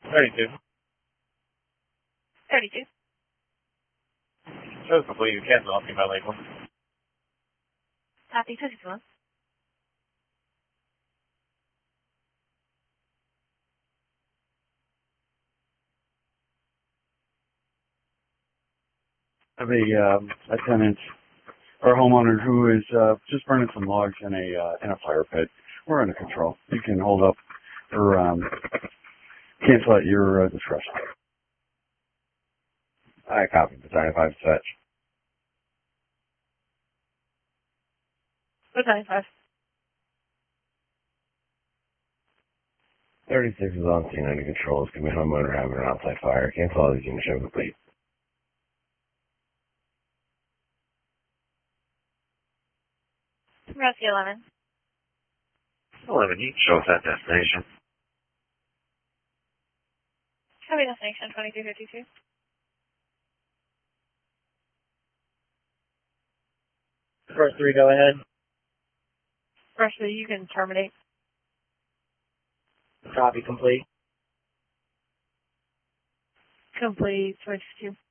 32. 32. Shows complete. You cancel off me by label. Copy 51. I have a tenant or homeowner who is just burning some logs in a fire pit. We're under control. You can hold up or cancel at your discretion. I copy the 95 such. 95. 36 is on scene under control. It's going to be homeowner having an outside fire. Cancel all these units, show complete. Rescue 11. 11, you can show us that destination. Copy destination 2252. First 3, go ahead. First 3, you can terminate. Copy complete. Complete 22.